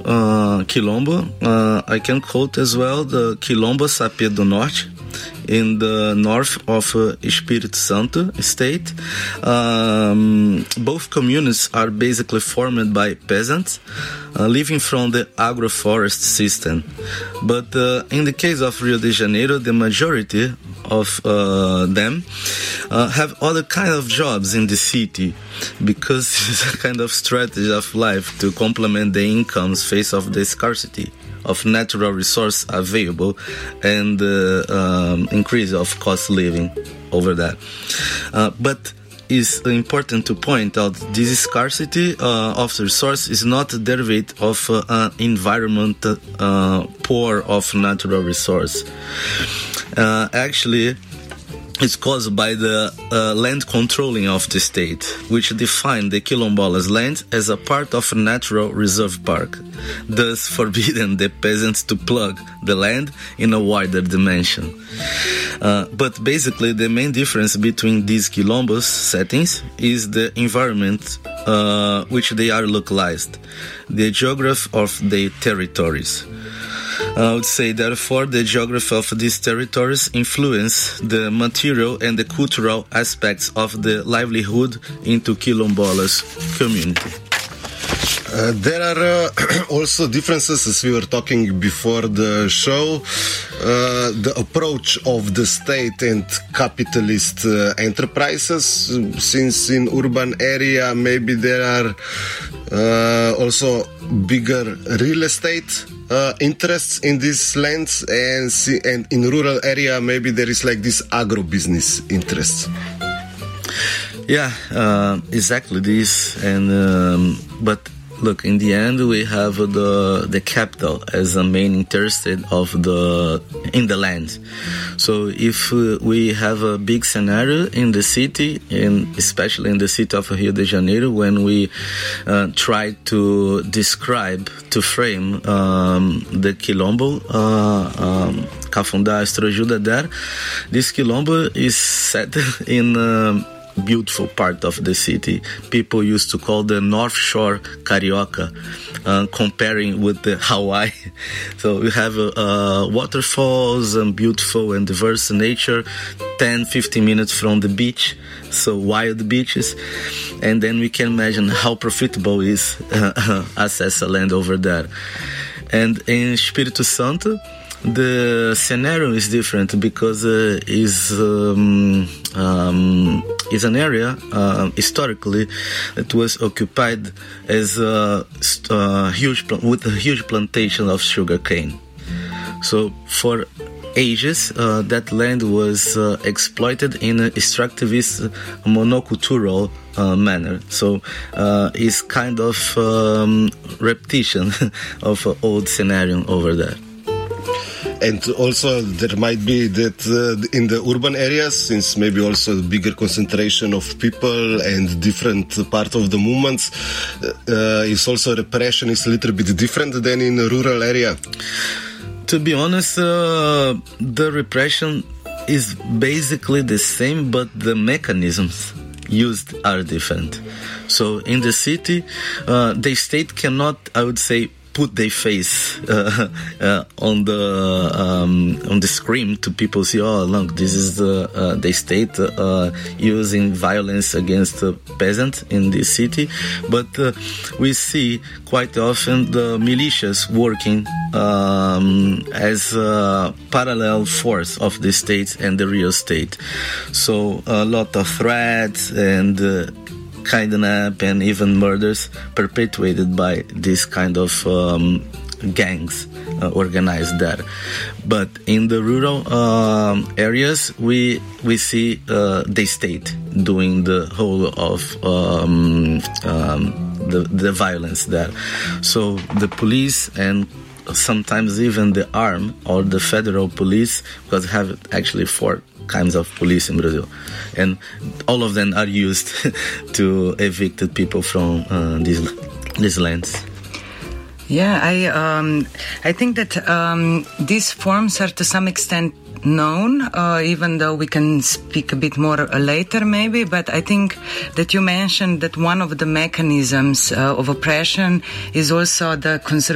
Quilombo. I can quote as well the Quilombo Sapé do Norte, in the north of Espírito Santo state. Both communities are basically formed by peasants living from the agroforest system. But in the case of Rio de Janeiro, the majority of them have other kind of jobs in the city, because it's a kind of strategy of life to complement the incomes faced of the scarcity of natural resource available and increase of cost living over that. But it's important to point out this scarcity of resource is not a derivative of an environment poor of natural resource. Actually, it's caused by the land controlling of the state, which define the Quilombolas' land as a part of a natural reserve park, thus forbidding the peasants to plug the land in a wider dimension. But basically, the main difference between these Quilombos settings is the environment which they are localized, the geography of the territories. I would say, therefore, the geography of these territories influence the material and the cultural aspects of the livelihood into Quilombolas community. There are also differences, as we were talking before the show, the approach of the state and capitalist enterprises, since in urban area maybe there are also bigger real estate interests in these lands, and in rural area maybe there is like this agro-business interests. Yeah, exactly this. And but look, in the end, we have the capital as a main interest in the land. So if we have a big scenario in the city, and especially in the city of Rio de Janeiro, when we try to describe, to frame the Quilombo, Cafundá, Astroajuda there, this Quilombo is set in beautiful part of the city. People used to call the North Shore Carioca, comparing with the Hawaii. So we have waterfalls and beautiful and diverse nature, 10-15 minutes from the beach, so wild beaches. And then we can imagine how profitable is access a land over there. And in Espírito Santo, the scenario is different, because is an area historically that was occupied as with a huge plantation of sugarcane. So for ages, that land was exploited in an extractivist monocultural manner. So it's kind of repetition of an old scenario over there. And also there might be that in the urban areas, since maybe also bigger concentration of people and different part of the movements, is also repression is a little bit different than in a rural area. To be honest, the repression is basically the same, but the mechanisms used are different. So in the city, the state cannot, I would say, put their face on the screen to people see, oh look, this is the state using violence against the peasant in the city. But we see quite often the militias working as a parallel force of the state and the real state. So a lot of threats and kidnap and even murders perpetuated by this kind of gangs organized there. But in the rural areas, we see the state doing the whole of the violence there. So the police and sometimes even the arm or the federal police, because we have actually 4 kinds of police in Brazil, and all of them are used to evict people from these lands. Yeah, I think that these forms are to some extent known, even though we can speak a bit more later maybe, but I think that you mentioned that one of the mechanisms of oppression is also the